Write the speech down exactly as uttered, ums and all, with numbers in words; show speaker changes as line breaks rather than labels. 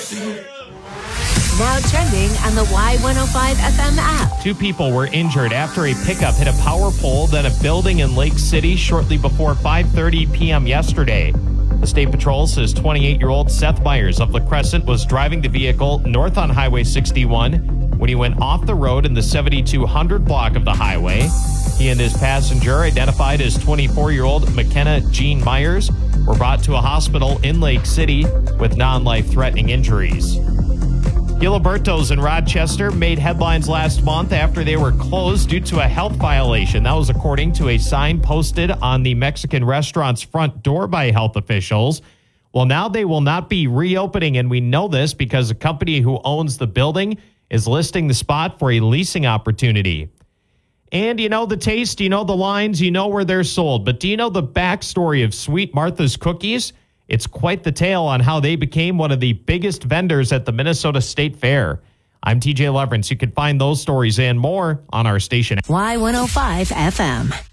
Now trending on the Y one oh five F M app.
Two people were injured after a pickup hit a power pole, then a building in Lake City shortly before five thirty p.m. yesterday. The State Patrol says twenty-eight-year-old Seth Myers of La Crescent was driving the vehicle north on Highway sixty-one when he went off the road in the seventy-two hundred block of the highway. He and his passenger, identified as twenty-four-year-old McKenna Jean Myers, were brought to a hospital in Lake City with non-life-threatening injuries. Giliberto's in Rochester made headlines last month after they were closed due to a health violation. That was according to a sign posted on the Mexican restaurant's front door by health officials. Well, now they will not be reopening, and we know this because the company who owns the building is listing the spot for a leasing opportunity. And you know the taste, you know the lines, you know where they're sold. But do you know the backstory of Sweet Martha's Cookies? It's quite the tale on how they became one of the biggest vendors at the Minnesota State Fair. I'm T J Leverance. You can find those stories and more on our station.
Y one oh five F M.